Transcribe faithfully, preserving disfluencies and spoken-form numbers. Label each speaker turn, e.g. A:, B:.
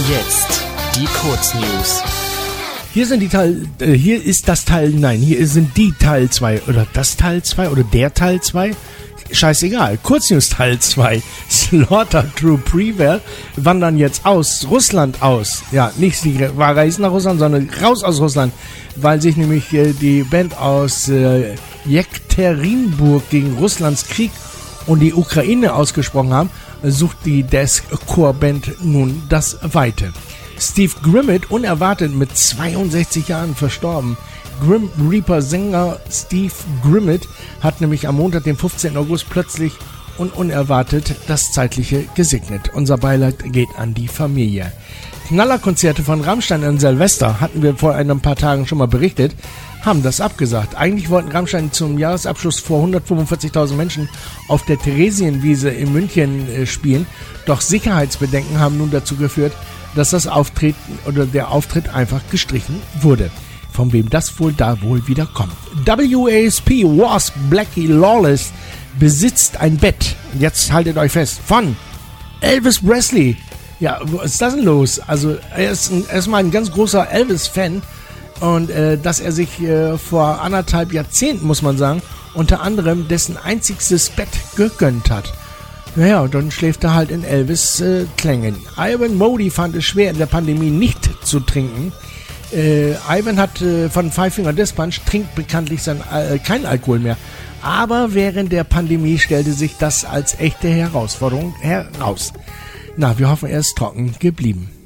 A: Jetzt die Kurznews.
B: Hier sind die Teil, äh, hier ist das Teil, nein, hier sind die Teil zwei oder das Teil zwei oder der Teil zwei. Scheißegal. Kurznews Teil zwei. Slaughter True Prevail wandern jetzt aus Russland aus. Ja, nicht die Reisen nach Russland, sondern raus aus Russland, weil sich nämlich äh, die Band aus äh, Jekaterinburg gegen Russlands Krieg und die Ukraine ausgesprochen haben, sucht die Deathcore-Band nun das Weite. Steve Grimmett, unerwartet mit zweiundsechzig Jahren verstorben. Grim Reaper-Sänger Steve Grimmett hat nämlich am Montag, den fünfzehnten August, plötzlich und unerwartet das Zeitliche gesegnet. Unser Beileid geht an die Familie. Knallerkonzerte von Rammstein an Silvester, hatten wir vor ein paar Tagen schon mal berichtet, haben das abgesagt. Eigentlich wollten Rammstein zum Jahresabschluss vor hundertfünfundvierzigtausend Menschen auf der Theresienwiese in München äh, spielen, doch Sicherheitsbedenken haben nun dazu geführt, dass das Auftreten oder der Auftritt einfach gestrichen wurde. Von wem das wohl da wohl wieder kommt. W A S P Wasp Blackie Lawless besitzt ein Bett. Jetzt haltet euch fest. Von Elvis Presley. Ja, was ist das denn los? Also er ist ein, erstmal ein ganz großer Elvis-Fan und äh, dass er sich äh, vor anderthalb Jahrzehnten, muss man sagen, unter anderem dessen einzigstes Bett gegönnt hat. Naja, und dann schläft er halt in Elvis äh, Klängen. Ivan Modi fand es schwer, in der Pandemie nicht zu trinken. Äh, Ivan hat äh, von Five Finger Death Punch, trinkt bekanntlich sein, äh, kein Alkohol mehr. Aber während der Pandemie stellte sich das als echte Herausforderung heraus. Na, wir hoffen, er ist trocken geblieben.